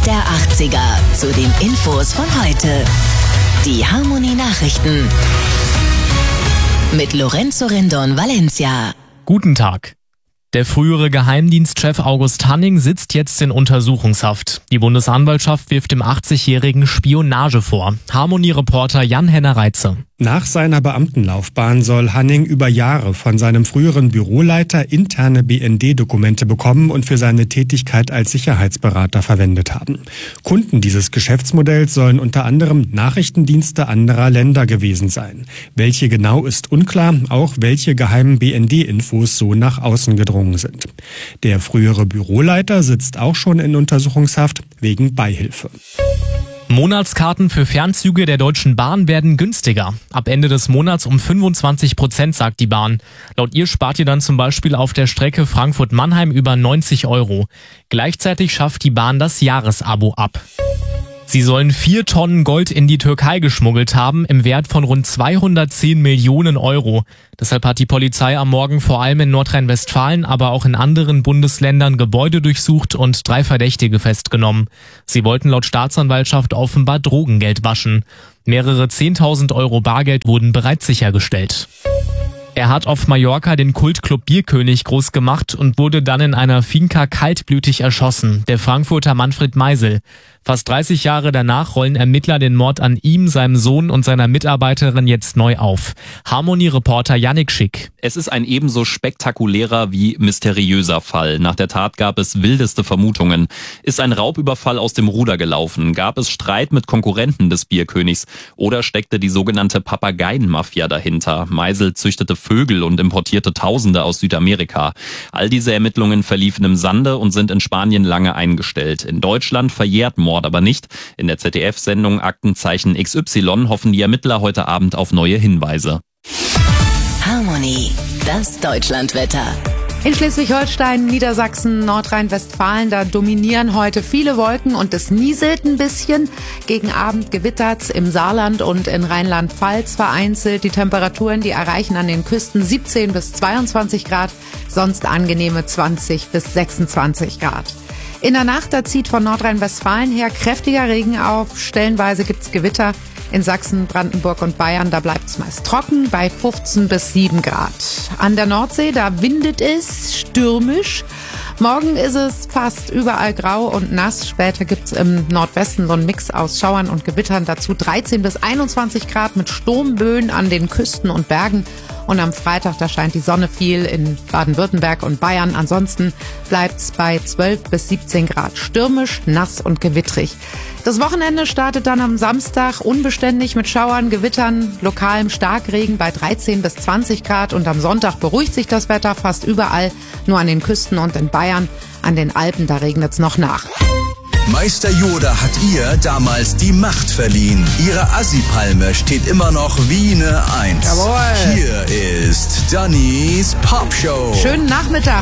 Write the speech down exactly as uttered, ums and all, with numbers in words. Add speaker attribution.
Speaker 1: der achtziger zu den Infos von heute. Die Harmony Nachrichten mit Lorenzo Rendon Valencia.
Speaker 2: Guten Tag. Der frühere Geheimdienstchef August Hanning sitzt jetzt in Untersuchungshaft. Die Bundesanwaltschaft wirft dem achtzigjährigen Spionage vor. Harmony-Reporter Jan-Henner Reitze.
Speaker 3: Nach seiner Beamtenlaufbahn soll Hanning über Jahre von seinem früheren Büroleiter interne B N D-Dokumente bekommen und für seine Tätigkeit als Sicherheitsberater verwendet haben. Kunden dieses Geschäftsmodells sollen unter anderem Nachrichtendienste anderer Länder gewesen sein. Welche genau ist unklar, auch welche geheimen B N D-Infos so nach außen gedrungen sind. Der frühere Büroleiter sitzt auch schon in Untersuchungshaft wegen Beihilfe.
Speaker 2: Monatskarten für Fernzüge der Deutschen Bahn werden günstiger. Ab Ende des Monats um fünfundzwanzig Prozent, sagt die Bahn. Laut ihr spart ihr dann zum Beispiel auf der Strecke Frankfurt-Mannheim über neunzig Euro. Gleichzeitig schafft die Bahn das Jahresabo ab. Sie sollen vier Tonnen Gold in die Türkei geschmuggelt haben, im Wert von rund zweihundertzehn Millionen Euro. Deshalb hat die Polizei am Morgen vor allem in Nordrhein-Westfalen, aber auch in anderen Bundesländern Gebäude durchsucht und drei Verdächtige festgenommen. Sie wollten laut Staatsanwaltschaft offenbar Drogengeld waschen. Mehrere zehntausend Euro Bargeld wurden bereits sichergestellt. Er hat auf Mallorca den Kultclub Bierkönig groß gemacht und wurde dann in einer Finca kaltblütig erschossen, der Frankfurter Manfred Meisel. Fast dreißig Jahre danach rollen Ermittler den Mord an ihm, seinem Sohn und seiner Mitarbeiterin jetzt neu auf. Harmony-Reporter Yannick Schick.
Speaker 4: Es ist ein ebenso spektakulärer wie mysteriöser Fall. Nach der Tat gab es wildeste Vermutungen. Ist ein Raubüberfall aus dem Ruder gelaufen? Gab es Streit mit Konkurrenten des Bierkönigs? Oder steckte die sogenannte Papageien-Mafia dahinter? Meisel züchtete Vögel und importierte Tausende aus Südamerika. All diese Ermittlungen verliefen im Sande und sind in Spanien lange eingestellt. In Deutschland verjährt Mord aber nicht. In der Z D F-Sendung Aktenzeichen X Y hoffen die Ermittler heute Abend auf neue Hinweise.
Speaker 1: Harmony, das Deutschlandwetter.
Speaker 5: In Schleswig-Holstein, Niedersachsen, Nordrhein-Westfalen, da dominieren heute viele Wolken und es nieselt ein bisschen. Gegen Abend gewittert's im Saarland und in Rheinland-Pfalz vereinzelt. Die Temperaturen, die erreichen an den Küsten siebzehn bis zweiundzwanzig Grad, sonst angenehme zwanzig bis sechsundzwanzig Grad. In der Nacht, da zieht von Nordrhein-Westfalen her kräftiger Regen auf. Stellenweise gibt's Gewitter. In Sachsen, Brandenburg und Bayern, da bleibt's meist trocken bei fünfzehn bis sieben Grad. An der Nordsee, da windet es stürmisch. Morgen ist es fast überall grau und nass. Später gibt's im Nordwesten so einen Mix aus Schauern und Gewittern. Dazu dreizehn bis einundzwanzig Grad mit Sturmböen an den Küsten und Bergen. Und am Freitag, da scheint die Sonne viel in Baden-Württemberg und Bayern. Ansonsten bleibt's bei zwölf bis siebzehn Grad. Stürmisch, nass und gewittrig. Das Wochenende startet dann am Samstag unbeständig mit Schauern, Gewittern, lokalem Starkregen bei dreizehn bis zwanzig Grad. Und am Sonntag beruhigt sich das Wetter fast überall, nur an den Küsten und in Bayern. An den Alpen, da regnet's noch nach.
Speaker 6: Meister Yoda hat ihr damals die Macht verliehen. Ihre Assi-Palme steht immer noch wie eine Eins.
Speaker 5: Jawohl.
Speaker 6: Hier ist Dannys Popshow.
Speaker 5: Schönen Nachmittag.